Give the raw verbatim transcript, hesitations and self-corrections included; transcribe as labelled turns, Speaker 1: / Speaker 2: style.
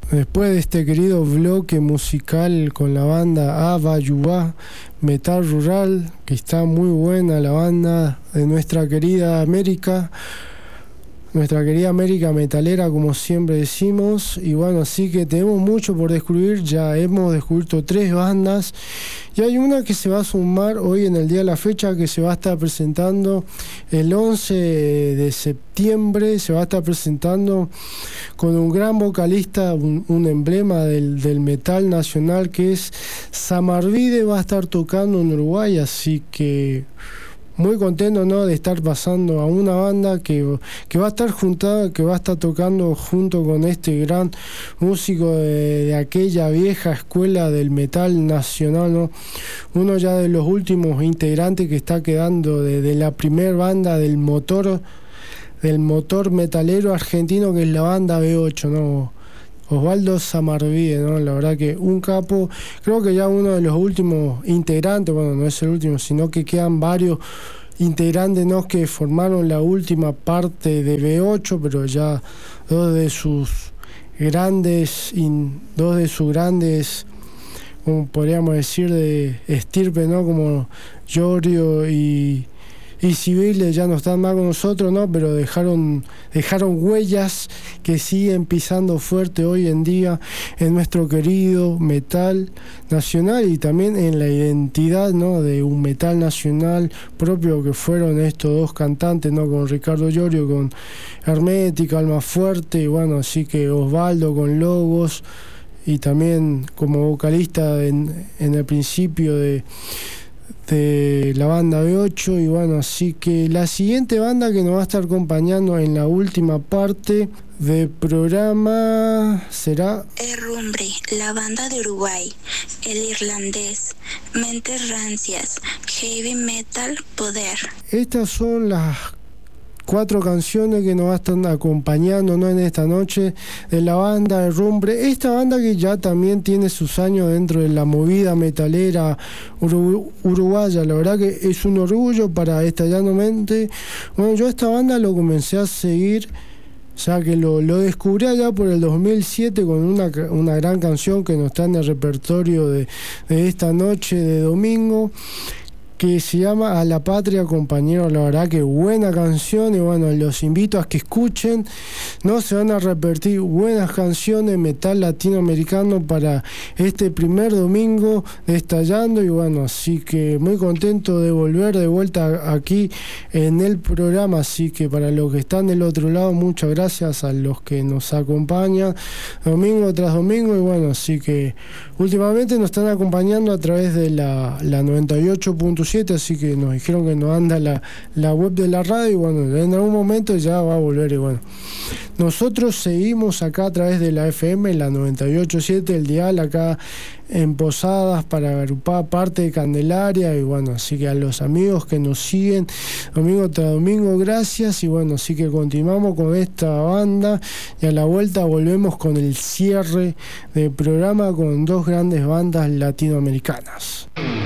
Speaker 1: Después de este querido bloque musical con la banda Abayubá, Metal Rural, que está muy buena la banda de nuestra querida América, nuestra querida América metalera, como siempre decimos. Y bueno, así que tenemos mucho por descubrir. Ya hemos descubierto tres bandas y hay una que se va a sumar hoy en el día de la fecha, que se va a estar presentando el once de septiembre. Se va a estar presentando con un gran vocalista, un, un emblema del, del metal nacional, que es Sam Arvide. Va a estar tocando en Uruguay, así que muy contento, ¿no?, de estar pasando a una banda que, que va a estar juntada, que va a estar tocando junto con este gran músico de, de aquella vieja escuela del metal nacional, ¿no? Uno ya de los últimos integrantes que está quedando de, de la primer banda del motor, del motor metalero argentino, que es la banda B ocho, ¿no? Osvaldo Sam Arvide, ¿no? La verdad que un capo. Creo que ya uno de los últimos integrantes, bueno, no es el último, sino que quedan varios integrantes, ¿no?, que formaron la última parte de B ocho, pero ya dos de sus grandes, in, dos de sus grandes, como podríamos decir, de estirpe, ¿no?, como Giorgio y y civiles ya no están más con nosotros, ¿no? Pero dejaron, dejaron huellas que siguen pisando fuerte hoy en día en nuestro querido metal nacional y también en la identidad, ¿no?, de un metal nacional propio, que fueron estos dos cantantes, ¿no?, con Ricardo Llorio, con Hermética, Alma Fuerte, y bueno, así que Osvaldo con Logos, y también como vocalista en, en el principio de de la banda B ocho. Y bueno, así que la siguiente banda que nos va a estar acompañando en la última parte del programa será
Speaker 2: Herrumbre, la banda de Uruguay, el irlandés, Mentes Rancias, Heavy Metal, Poder.
Speaker 1: Estas son las cuatro canciones que nos va a estar acompañando, ¿no?, en esta noche, de la banda Herrumbre. Esta banda que ya también tiene sus años dentro de la movida metalera uru- uruguaya. La verdad que es un orgullo para Estallando Mente. Bueno, yo a esta banda lo comencé a seguir, o sea que lo, lo descubrí allá por el dos mil siete con una, una gran canción que no está en el repertorio de, de esta noche de domingo, que se llama A la Patria, compañero. La verdad que buena canción, y bueno, los invito a que escuchen. No se van a repetir buenas canciones metal latinoamericano para este primer domingo de Estallando. Y bueno, así que muy contento de volver de vuelta aquí en el programa. Así que para los que están del otro lado, muchas gracias a los que nos acompañan domingo tras domingo. Y bueno, así que últimamente nos están acompañando a través de la, la noventa y ocho punto siete, así que nos dijeron que nos anda la, la web de la radio, y bueno, en algún momento ya va a volver. Y bueno, nosotros seguimos acá a través de la F M, la noventa y ocho punto siete, el dial acá en Posadas, para agrupar parte de Candelaria. Y bueno, así que a los amigos que nos siguen domingo tras domingo, gracias. Y bueno, así que continuamos con esta banda, y a la vuelta volvemos con el cierre del programa con dos grandes bandas latinoamericanas.